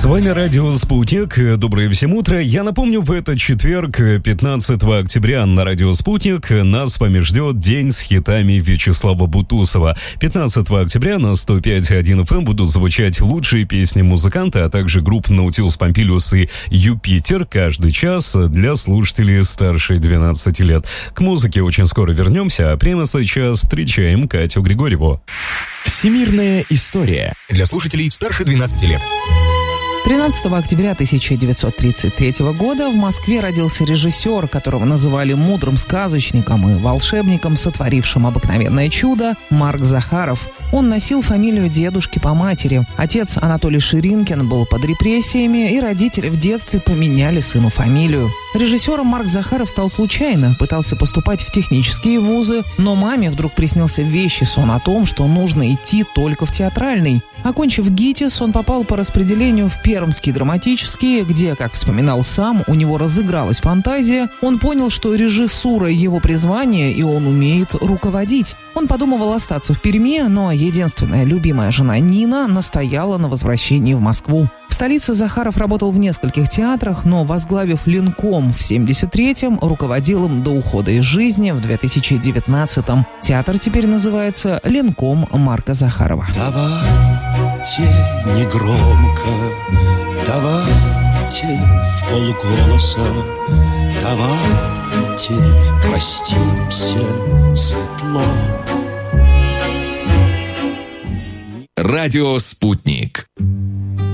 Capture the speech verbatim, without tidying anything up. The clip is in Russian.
С вами радио «Спутник». Доброе всем утро. Я напомню, в этот четверг, пятнадцатого октября, на радио «Спутник» нас с вами ждет день с хитами Вячеслава Бутусова. пятнадцатого октября на сто пять и один эф эм будут звучать лучшие песни музыканта, а также групп «Наутилус Помпилиус» и «Юпитер» каждый час для слушателей старше двенадцати лет. К музыке очень скоро вернемся, а прямо сейчас встречаем Катю Григорьеву. Всемирная история для слушателей старше двенадцати лет. тринадцатого октября тысяча девятьсот тридцать третьего года в Москве родился режиссер, которого называли мудрым сказочником и волшебником, сотворившим обыкновенное чудо, Марк Захаров. Он носил фамилию дедушки по матери. Отец Анатолий Ширинкин был под репрессиями, и родители в детстве поменяли сыну фамилию. Режиссером Марк Захаров стал случайно, пытался поступать в технические вузы, но маме вдруг приснился вещий сон о том, что нужно идти только в театральный. Окончив ГИТИС, он попал по распределению в Пермский драматический, где, как вспоминал сам, у него разыгралась фантазия. Он понял, что режиссура — его призвание, и он умеет руководить. Он подумывал остаться в Перми, но единственная любимая жена Нина настояла на возвращении в Москву. В столице Захаров работал в нескольких театрах, но, возглавив Ленком в семьдесят третьем, руководил им до ухода из жизни в две тысячи девятнадцатом. Театр теперь называется Ленком Марка Захарова. Давайте негромко, давайте в полголоса, давайте простимся светло. Радио «Спутник».